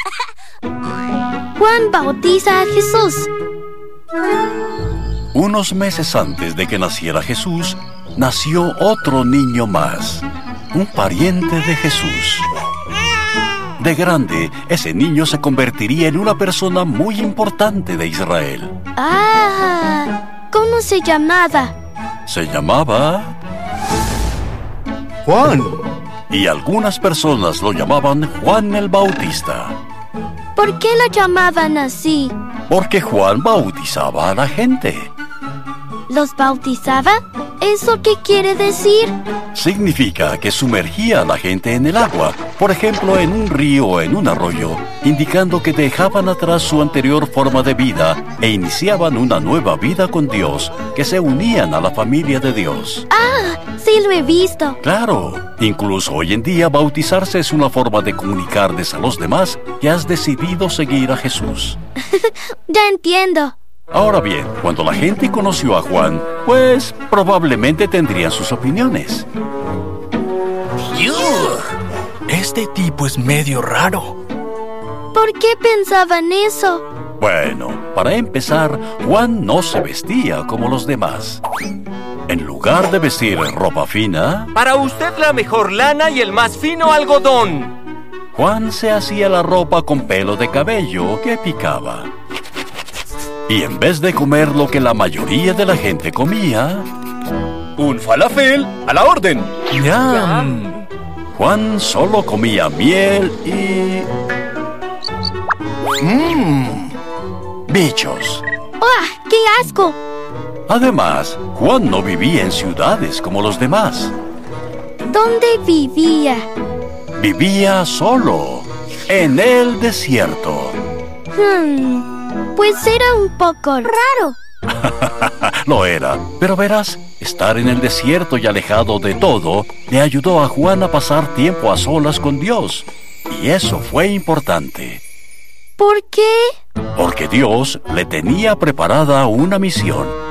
Juan bautiza a Jesús. Unos meses antes de que naciera Jesús, nació otro niño más, un pariente de Jesús. De grande, ese niño se convertiría en una persona muy importante de Israel. ¿Cómo se llamaba? Se llamaba Juan. Y algunas personas lo llamaban Juan el Bautista. ¿Por qué lo llamaban así? Porque Juan bautizaba a la gente. ¿Los bautizaba? ¿Eso qué quiere decir? Significa que sumergía a la gente en el agua, por ejemplo en un río o en un arroyo, indicando que dejaban atrás su anterior forma de vida e iniciaban una nueva vida con Dios, que se unían a la familia de Dios. Sí lo he visto. Claro, incluso hoy en día bautizarse es una forma de comunicarles a los demás que has decidido seguir a Jesús. Ya entiendo. Ahora bien, cuando la gente conoció a Juan, pues probablemente tendrían sus opiniones. ¡Yuh! Este tipo es medio raro. ¿Por qué pensaban eso? Bueno, para empezar, Juan no se vestía como los demás. En lugar de vestir ropa fina, para usted la mejor lana y el más fino algodón. Juan se hacía la ropa con pelo de cabello que picaba. Y en vez de comer lo que la mayoría de la gente comía, Un falafel a la orden. ¡Yum! Juan solo comía miel y bichos. ¡Qué asco! Además, Juan no vivía en ciudades como los demás. ¿Dónde vivía? Vivía solo, en el desierto. Pues era un poco raro. Lo era, pero verás, estar en el desierto y alejado de todo le ayudó a Juan a pasar tiempo a solas con Dios. Y eso fue importante. ¿Por qué? Porque Dios le tenía preparada una misión.